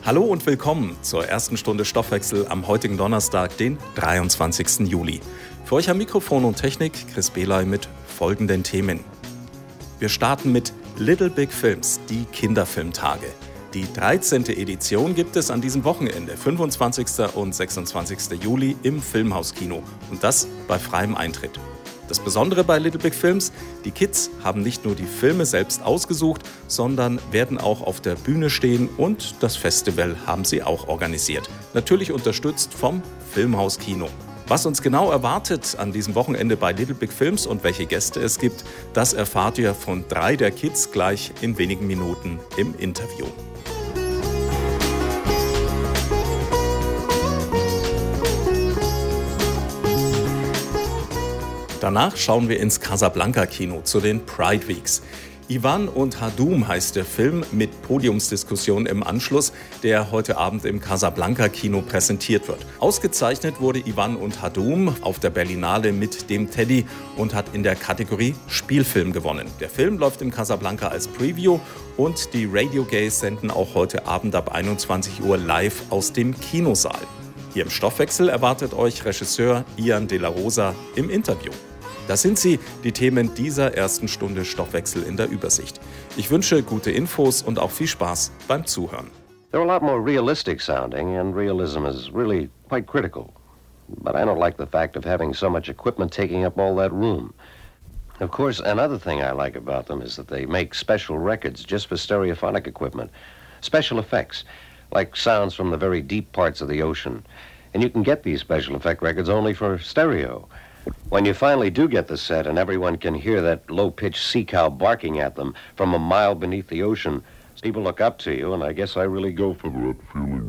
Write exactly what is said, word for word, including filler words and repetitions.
Hallo und willkommen zur ersten Stunde Stoffwechsel am heutigen Donnerstag, den dreiundzwanzigsten Juli. Für euch am Mikrofon und Technik Chris Belay mit folgenden Themen. Wir starten mit Little Big Films, die Kinderfilmtage. Die dreizehnte Edition gibt es an diesem Wochenende, fünfundzwanzigsten und sechsundzwanzigsten Juli im Filmhauskino und das bei freiem Eintritt. Das Besondere bei Little Big Films, die Kids haben nicht nur die Filme selbst ausgesucht, sondern werden auch auf der Bühne stehen und das Festival haben sie auch organisiert. Natürlich unterstützt vom Filmhauskino. Was uns genau erwartet an diesem Wochenende bei Little Big Films und welche Gäste es gibt, das erfahrt ihr von drei der Kids gleich in wenigen Minuten im Interview. Danach schauen wir ins Casablanca-Kino zu den Pride Weeks. Ivan und Hadum heißt der Film mit Podiumsdiskussion im Anschluss, der heute Abend im Casablanca-Kino präsentiert wird. Ausgezeichnet wurde Ivan und Hadum auf der Berlinale mit dem Teddy und hat in der Kategorie Spielfilm gewonnen. Der Film läuft im Casablanca als Preview und die Radio Gays senden auch heute Abend ab einundzwanzig Uhr live aus dem Kinosaal. Hier im Stoffwechsel erwartet euch Regisseur Ian de la Rosa im Interview. Das sind sie, die Themen dieser ersten Stunde Stoffwechsel in der Übersicht. Ich wünsche gute Infos und auch viel Spaß beim Zuhören. They're a lot more realistic sounding, and realism is really quite critical. But I don't like the fact of having so much equipment taking up all that room. Of course, another thing I like about them is that they make special records just for stereophonic equipment. Special effects, like sounds from the very deep parts of the ocean. And you can get these special effect records only for stereo. When you finally do get the set and everyone can hear that low-pitched sea cow barking at them from a mile beneath the ocean, people look up to you, and I guess I really go for that feeling.